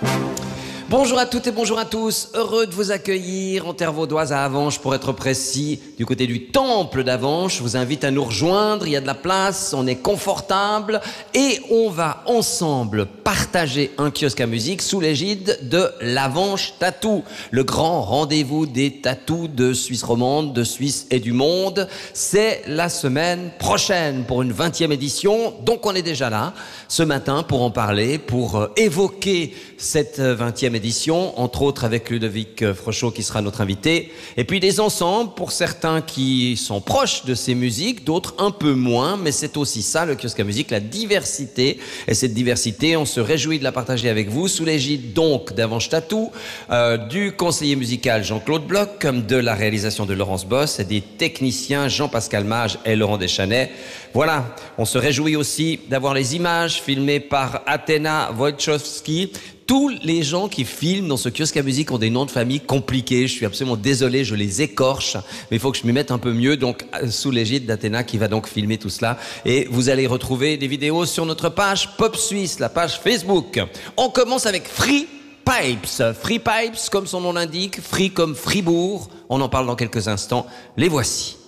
Bonjour à toutes et bonjour à tous, heureux de vous accueillir en terre vaudoise à Avenches pour être précis, du côté du temple d'Avenches. Je vous invite à nous rejoindre, il y a de la place, on est confortable et on va ensemble partager un kiosque à musique sous l'égide de l'Avenches Tattoo, le grand rendez-vous des tatous de Suisse romande, de Suisse et du monde. C'est la semaine prochaine pour une 20e édition, donc on est déjà là ce matin pour en parler, pour évoquer cette 20e édition, entre autres avec Ludovic Frochot qui sera notre invité, et puis des ensembles pour certains qui sont proches de ces musiques, d'autres un peu moins, mais c'est aussi ça le kiosque à musique, la diversité, et cette diversité on se réjouit de la partager avec vous sous l'égide donc d'Avenches Tattoo, du conseiller musical Jean-Claude Bloch, comme de la réalisation de Laurence Boss et des techniciens Jean-Pascal Mage et Laurent Deschanais. Voilà, on se réjouit aussi d'avoir les images filmées par Athéna Wojciechowski. Tous les gens qui filment dans ce kiosque à musique ont des noms de famille compliqués. Je suis absolument désolé, je les écorche, mais il faut que je m'y mette un peu mieux. Donc, sous l'égide d'Athéna qui va donc filmer tout cela. Et vous allez retrouver des vidéos sur notre page Pop Suisse, la page Facebook. On commence avec Free Pipes. Free Pipes, comme son nom l'indique, free comme Fribourg. On en parle dans quelques instants. Les voici.